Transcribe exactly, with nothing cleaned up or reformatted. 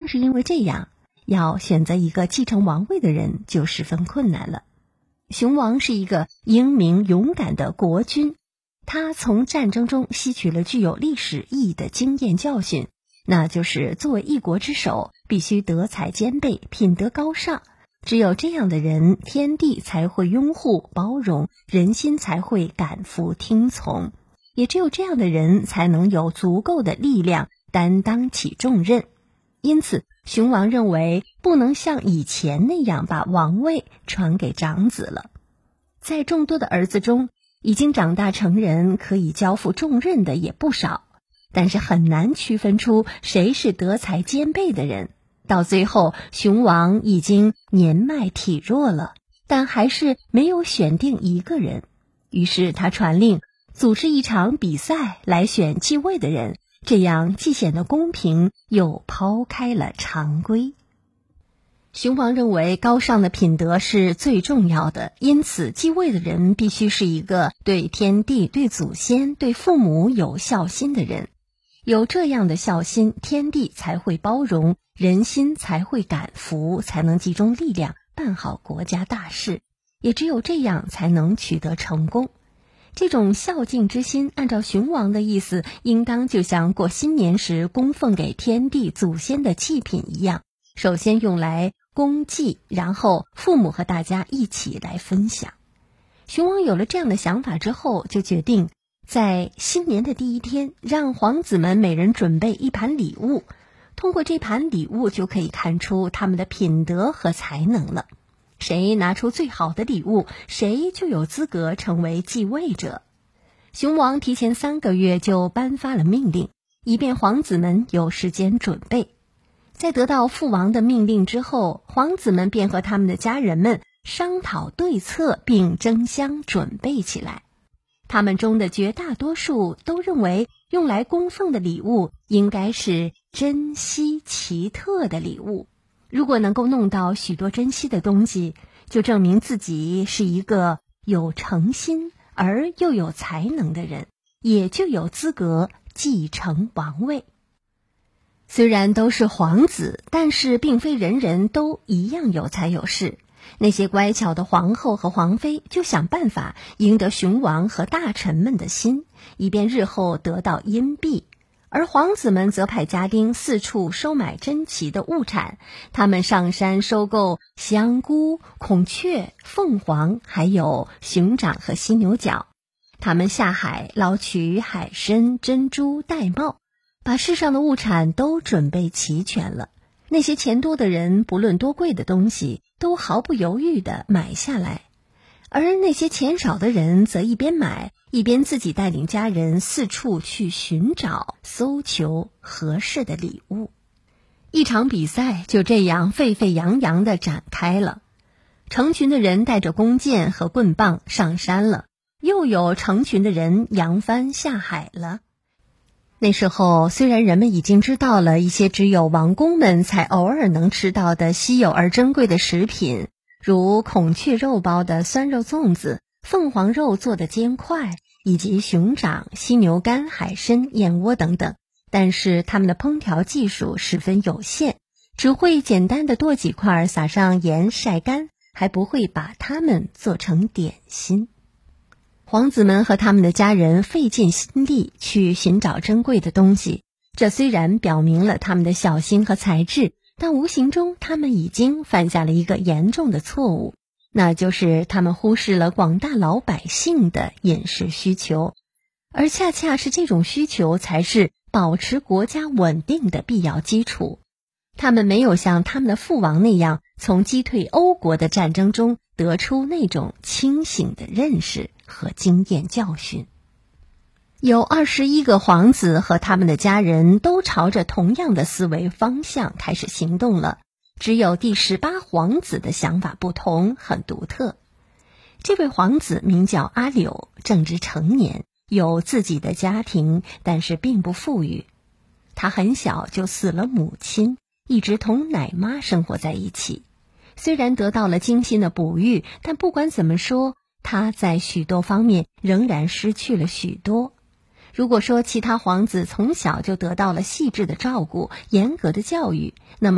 是因为这样，要选择一个继承王位的人就十分困难了。熊王是一个英明勇敢的国君，他从战争中吸取了具有历史意义的经验教训，那就是作为一国之首，必须德才兼备，品德高尚。只有这样的人，天地才会拥护包容，人心才会感服听从。也只有这样的人，才能有足够的力量担当起重任。因此，熊王认为不能像以前那样把王位传给长子了。在众多的儿子中，已经长大成人可以交付重任的也不少，但是很难区分出谁是德才兼备的人。到最后，熊王已经年迈体弱了，但还是没有选定一个人。于是他传令组织一场比赛来选继位的人，这样既显得公平，又抛开了常规。熊王认为高尚的品德是最重要的，因此继位的人必须是一个对天地、对祖先、对父母有孝心的人。有这样的孝心，天地才会包容，人心才会感服，才能集中力量办好国家大事。也只有这样才能取得成功。这种孝敬之心，按照熊王的意思，应当就像过新年时供奉给天地祖先的祭品一样，首先用来公祭，然后父母和大家一起来分享。熊王有了这样的想法之后，就决定在新年的第一天，让皇子们每人准备一盘礼物，通过这盘礼物就可以看出他们的品德和才能了。谁拿出最好的礼物，谁就有资格成为继位者。熊王提前三个月就颁发了命令，以便皇子们有时间准备。在得到父王的命令之后，皇子们便和他们的家人们商讨对策，并争相准备起来。他们中的绝大多数都认为，用来供奉的礼物应该是珍稀奇特的礼物。如果能够弄到许多珍稀的东西，就证明自己是一个有诚心而又有才能的人，也就有资格继承王位。虽然都是皇子，但是并非人人都一样有才有势。那些乖巧的皇后和皇妃就想办法赢得熊王和大臣们的心，以便日后得到荫庇。而皇子们则派家丁四处收买珍奇的物产，他们上山收购香菇、孔雀、凤凰，还有熊掌和犀牛角。他们下海捞取海参、珍珠、玳瑁，把世上的物产都准备齐全了。那些钱多的人，不论多贵的东西，都毫不犹豫地买下来。而那些钱少的人则一边买，一边自己带领家人四处去寻找、搜求合适的礼物。一场比赛就这样沸沸扬扬地展开了。成群的人带着弓箭和棍棒上山了，又有成群的人扬帆下海了。那时候，虽然人们已经知道了一些只有王公们才偶尔能吃到的稀有而珍贵的食品，如孔雀肉包的酸肉粽子、凤凰肉做的煎块，以及熊掌、犀牛肝、海参、燕窝等等，但是他们的烹调技术十分有限，只会简单的剁几块，撒上盐晒干，还不会把它们做成点心。皇子们和他们的家人费尽心力去寻找珍贵的东西，这虽然表明了他们的小心和才智，但无形中他们已经犯下了一个严重的错误，那就是他们忽视了广大老百姓的饮食需求，而恰恰是这种需求才是保持国家稳定的必要基础。他们没有像他们的父王那样，从击退欧国的战争中得出那种清醒的认识和经验教训。有二十一个皇子和他们的家人都朝着同样的思维方向开始行动了，只有第十八皇子的想法不同，很独特。这位皇子名叫阿柳，正值成年，有自己的家庭，但是并不富裕。他很小就死了母亲，一直同奶妈生活在一起。虽然得到了精心的哺育，但不管怎么说，他在许多方面仍然失去了许多。如果说其他皇子从小就得到了细致的照顾、严格的教育，那么